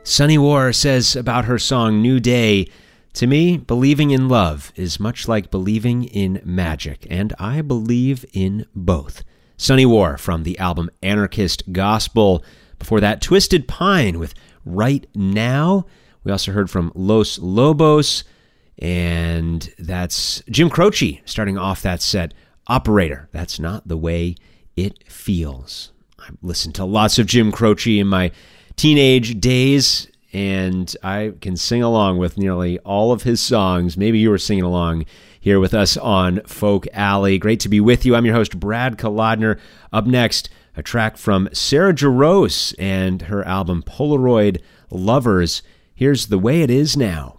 Sunny War says about her song New Day, "To me, believing in love is much like believing in magic, and I believe in both." Sunny War from the album Anarchist Gospel. Before that, Twisted Pine with Right Now. We also heard from Los Lobos, and that's Jim Croce starting off that set. Operator, That's Not the Way It Feels. I listened to lots of Jim Croce in my teenage days, and I can sing along with nearly all of his songs. Maybe you were singing along here with us on Folk Alley. Great to be with you. I'm your host, Brad Kolodner. Up next, a track from Sarah Jarosz and her album Polaroid Lovers. Here's The Way It Is Now.